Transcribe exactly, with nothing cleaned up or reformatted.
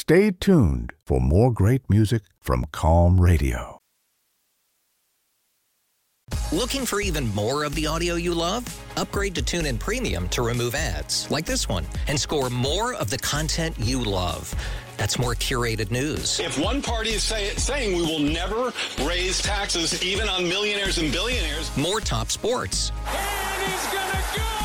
Stay tuned for more great music from Calm Radio. Looking for even more of the audio you love? Upgrade to TuneIn Premium to remove ads, like this one, and score more of the content you love. That's more curated news. If one party is say, saying we will never raise taxes even on millionaires and billionaires. More top sports. And he's gonna go!